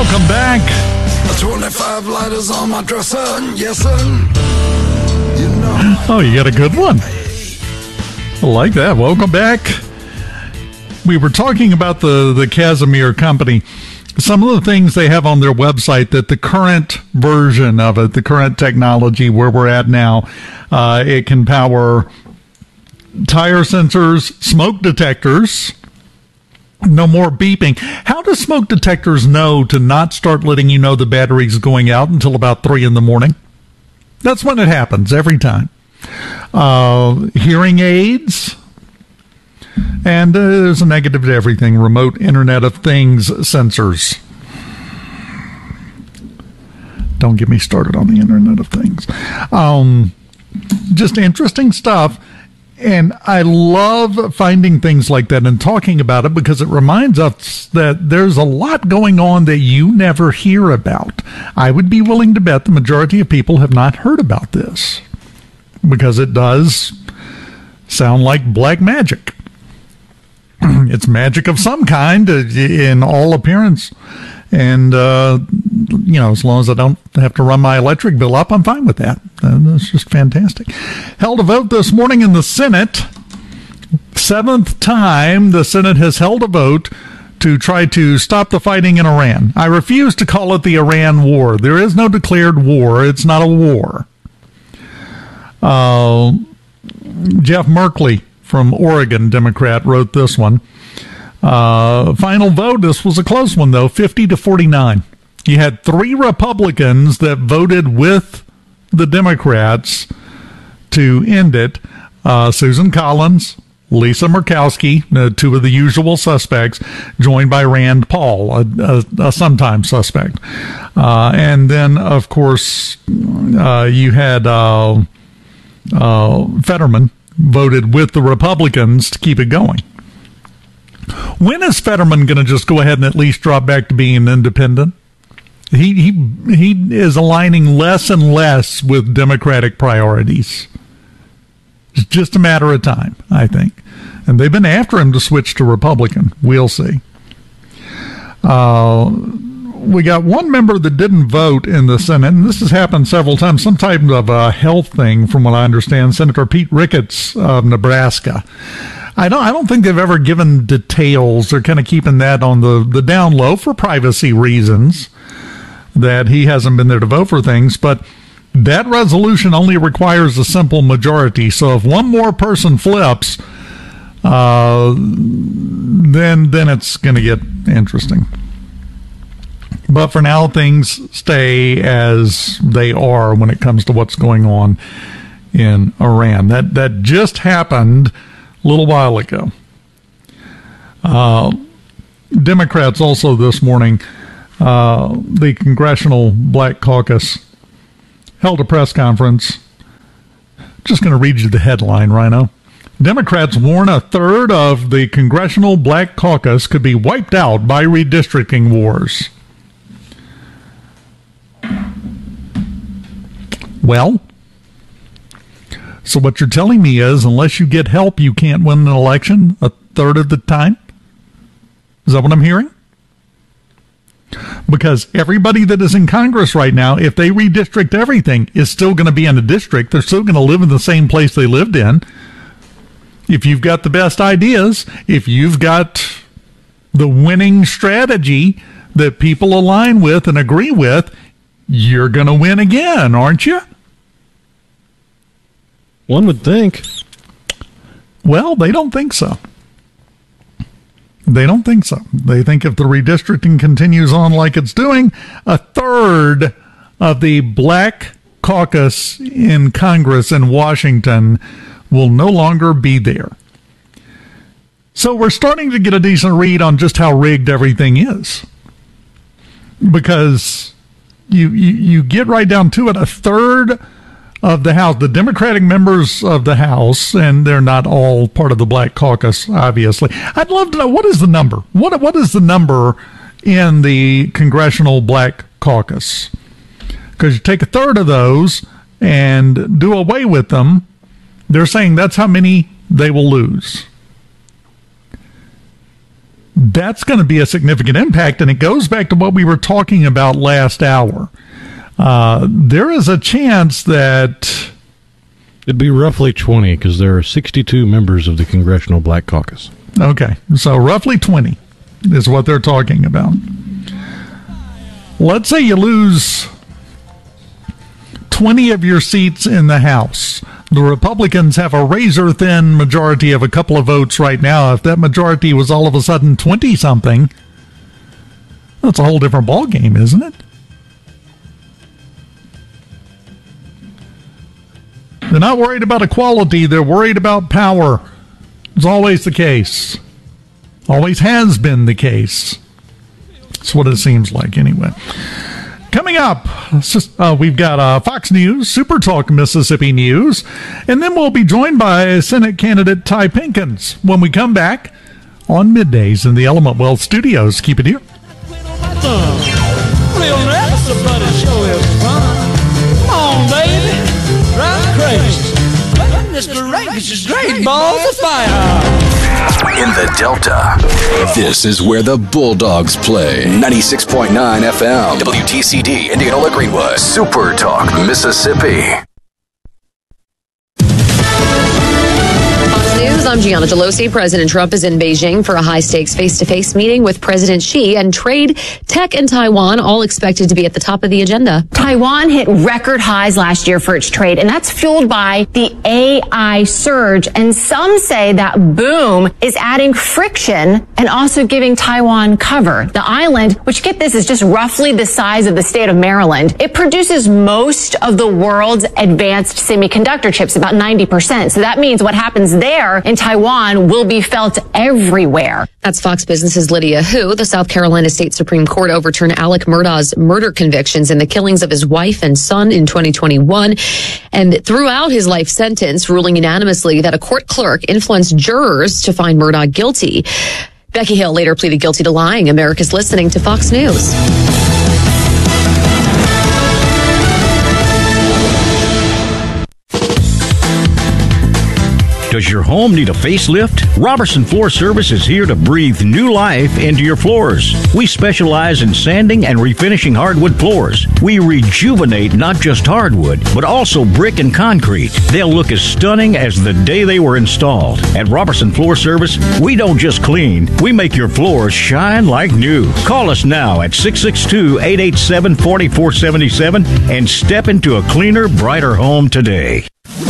Welcome back. 25 lighters on my dresser, yes sir. You know. Oh, you got a good one. I like that. Welcome back. We were talking about the Casimir company. Some of the things they have on their website, that the current version of it, the current technology where we're at now, it can power tire sensors, smoke detectors. No more beeping. How do smoke detectors know to not start letting you know the battery's going out until about 3 in the morning? That's when it happens every time. Hearing aids. And there's a negative to everything. Remote Internet of Things sensors. Don't get me started on the Internet of Things. Just interesting stuff. And I love finding things like that and talking about it, because it reminds us that there's a lot going on that you never hear about. I would be willing to bet the majority of people have not heard about this, because it does sound like black magic. It's magic of some kind in all appearance. And, as long as I don't have to run my electric bill up, I'm fine with that. That's just fantastic. Held a vote this morning in the Senate. 7th time the Senate has held a vote to try to stop the fighting in Iran. I refuse to call it the Iran war. There is no declared war. It's not a war. Jeff Merkley from Oregon, Democrat, wrote this one. Final vote, this was a close one, though, 50-49. You had 3 Republicans that voted with the Democrats to end it. Susan Collins, Lisa Murkowski, 2 of the usual suspects, joined by Rand Paul, a sometime suspect. And then, of course, you had Fetterman voted with the Republicans to keep it going. When is Fetterman going to just go ahead and at least drop back to being independent? He is aligning less and less with Democratic priorities. It's just a matter of time, I think. And they've been after him to switch to Republican. We'll see. We got one member that didn't vote in the Senate, and this has happened several times, some type of a health thing, from what I understand. Senator Pete Ricketts of Nebraska. I don't think they've ever given details. They're kind of keeping that on the down low for privacy reasons, that he hasn't been there to vote for things. But that resolution only requires a simple majority. So if one more person flips, then it's going to get interesting. But for now, things stay as they are when it comes to what's going on in Iran. That just happened a little while ago. Democrats also this morning, the Congressional Black Caucus held a press conference. Just going to read you the headline, Rhino. Democrats warn a third of the Congressional Black Caucus could be wiped out by redistricting wars. Well, so what you're telling me is, unless you get help, you can't win an election a third of the time? Is that what I'm hearing? Because everybody that is in Congress right now, if they redistrict everything, is still going to be in a district. They're still going to live in the same place they lived in. If you've got the best ideas, if you've got the winning strategy that people align with and agree with, you're going to win again, aren't you? One would think. Well, they don't think so. They don't think so. They think if the redistricting continues on like it's doing, a third of the Black Caucus in Congress in Washington will no longer be there. So we're starting to get a decent read on just how rigged everything is. Because you get right down to it, a third of the House, the Democratic members of the House, and they're not all part of the Black Caucus, obviously. I'd love to know, what is the number? What is the number in the Congressional Black Caucus? Because you take a third of those and do away with them, they're saying that's how many they will lose. That's going to be a significant impact, and it goes back to what we were talking about last hour. There is a chance that... It'd be roughly 20, because there are 62 members of the Congressional Black Caucus. Okay, so roughly 20 is what they're talking about. Let's say you lose 20 of your seats in the House. The Republicans have a razor-thin majority of a couple of votes right now. If that majority was all of a sudden 20-something, that's a whole different ballgame, isn't it? They're not worried about equality. They're worried about power. It's always the case. Always has been the case. That's what it seems like, anyway. Coming up, we've got Fox News, Super Talk Mississippi News, and then we'll be joined by Senate candidate Ty Pinkins when we come back on Middays in the Element Wealth Studios. Keep it here. Balls of fire. In the Delta, this is where the Bulldogs play. 96.9 FM, WTCD, Indianola Greenwood, Super Talk, Mississippi. News. I'm Gianna Gelosi. President Trump is in Beijing for a high-stakes face-to-face meeting with President Xi, and trade, tech, and Taiwan all expected to be at the top of the agenda. Taiwan hit record highs last year for its trade, and that's fueled by the AI surge. And some say that boom is adding friction and also giving Taiwan cover. The island, which, get this, is just roughly the size of the state of Maryland. It produces most of the world's advanced semiconductor chips, about 90%. So that means what happens there in Taiwan will be felt everywhere. That's Fox Business's Lydia Hu. The South Carolina State Supreme Court overturned Alec Murdaugh's murder convictions in the killings of his wife and son in 2021, and threw out his life sentence, ruling unanimously that a court clerk influenced jurors to find Murdaugh guilty. Becky Hill later pleaded guilty to lying. America's listening to Fox News. Does your home need a facelift? Robertson Floor Service is here to breathe new life into your floors. We specialize in sanding and refinishing hardwood floors. We rejuvenate not just hardwood, but also brick and concrete. They'll look as stunning as the day they were installed. At Robertson Floor Service, we don't just clean, we make your floors shine like new. Call us now at 662-887-4477 and step into a cleaner, brighter home today.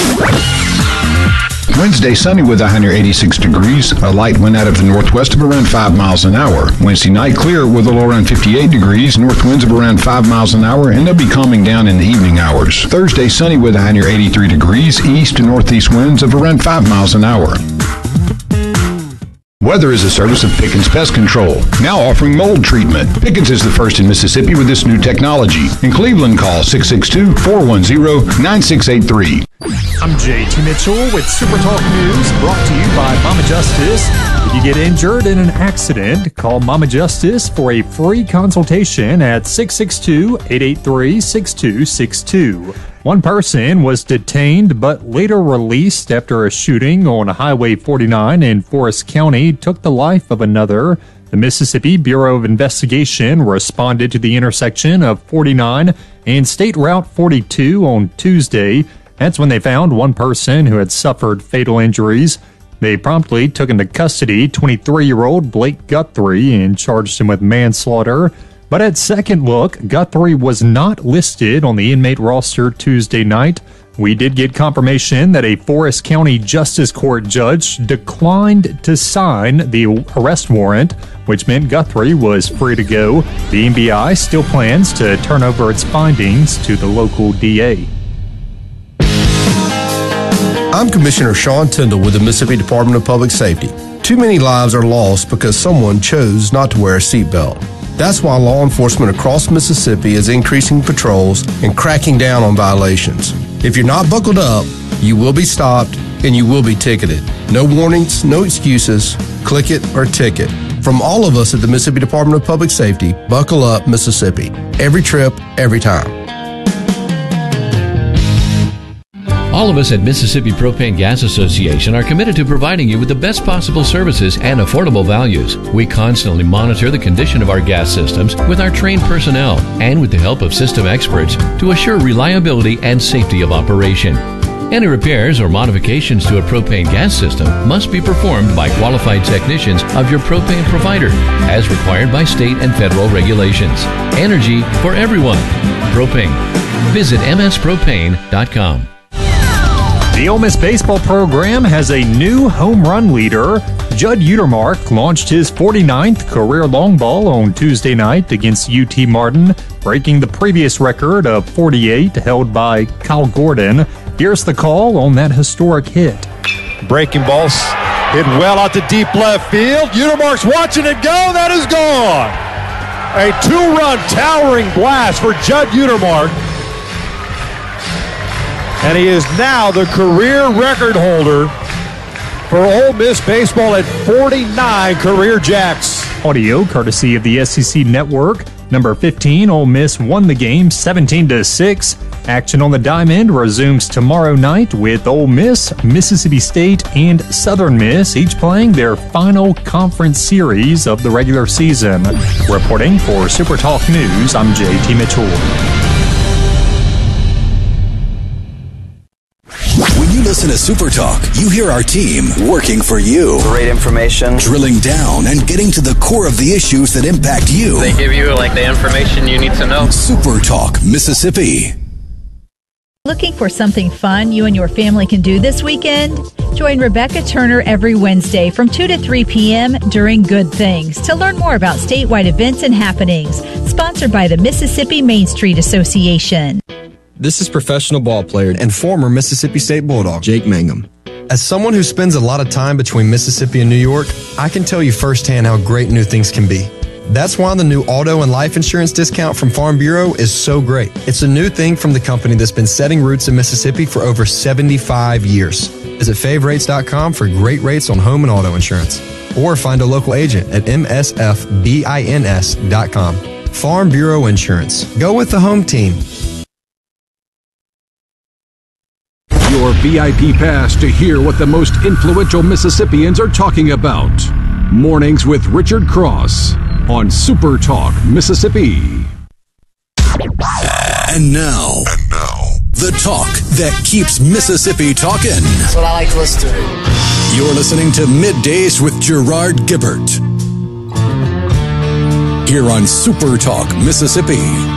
Wednesday, sunny with a high near 86 degrees. A light wind out of the northwest of around 5 miles an hour. Wednesday night, clear with a low around 58 degrees. North winds of around 5 miles an hour, and they'll be calming down in the evening hours. Thursday, sunny with a high near 83 degrees. East to northeast winds of around 5 miles an hour. Weather is a service of Pickens Pest Control, now offering mold treatment. Pickens is the first in Mississippi with this new technology. In Cleveland, call 662-410-9683. I'm JT Mitchell with Super Talk News, brought to you by Mama Justice. If you get injured in an accident, call Mama Justice for a free consultation at 662-883-6262. One person was detained but later released after a shooting on Highway 49 in Forest County took the life of another. The Mississippi Bureau of Investigation responded to the intersection of 49 and State Route 42 on Tuesday. That's when they found one person who had suffered fatal injuries. They promptly took into custody 23-year-old Blake Guthrie and charged him with manslaughter. But at second look, Guthrie was not listed on the inmate roster Tuesday night. We did get confirmation that a Forest County Justice Court judge declined to sign the arrest warrant, which meant Guthrie was free to go. The MBI still plans to turn over its findings to the local DA. I'm Commissioner Sean Tyndall with the Mississippi Department of Public Safety. Too many lives are lost because someone chose not to wear a seatbelt. That's why law enforcement across Mississippi is increasing patrols and cracking down on violations. If you're not buckled up, you will be stopped and you will be ticketed. No warnings, no excuses. Click it or ticket. From all of us at the Mississippi Department of Public Safety, buckle up, Mississippi. Every trip, every time. All of us at Mississippi Propane Gas Association are committed to providing you with the best possible services and affordable values. We constantly monitor the condition of our gas systems with our trained personnel and with the help of system experts to assure reliability and safety of operation. Any repairs or modifications to a propane gas system must be performed by qualified technicians of your propane provider, as required by state and federal regulations. Energy for everyone. Propane. Visit mspropane.com. The Ole Miss baseball program has a new home run leader. Judd Utermark launched his 49th career long ball on Tuesday night against UT Martin, breaking the previous record of 48 held by Kyle Gordon. Here's the call on that historic hit. Breaking balls hit well out to deep left field. Utermark's watching it go. That is gone. A 2-run towering blast for Judd Utermark. And he is now the career record holder for Ole Miss baseball at 49 career jacks. Audio courtesy of the SEC Network. Number 15, Ole Miss won the game 17-6. Action on the diamond resumes tomorrow night with Ole Miss, Mississippi State, and Southern Miss, each playing their final conference series of the regular season. Reporting for Super Talk News, I'm JT Mitchell. When you listen to Super Talk, you hear our team working for you. Great information. Drilling down and getting to the core of the issues that impact you. They give you the information you need to know. Super Talk, Mississippi. Looking for something fun you and your family can do this weekend? Join Rebecca Turner every Wednesday from 2 to 3 p.m. during Good Things to learn more about statewide events and happenings. Sponsored by the Mississippi Main Street Association. This is professional ball player and former Mississippi State Bulldog, Jake Mangum. As someone who spends a lot of time between Mississippi and New York, I can tell you firsthand how great new things can be. That's why the new auto and life insurance discount from Farm Bureau is so great. It's a new thing from the company that's been setting roots in Mississippi for over 75 years. Visit favrates.com for great rates on home and auto insurance. Or find a local agent at msfbins.com. Farm Bureau Insurance. Go with the home team. Your VIP pass to hear what the most influential Mississippians are talking about. Mornings with Richard Cross on Super Talk, Mississippi. And now, the talk that keeps Mississippi talking. That's what I like to listen to. You're listening to Middays with Gerard Gibbert. Here on Super Talk, Mississippi.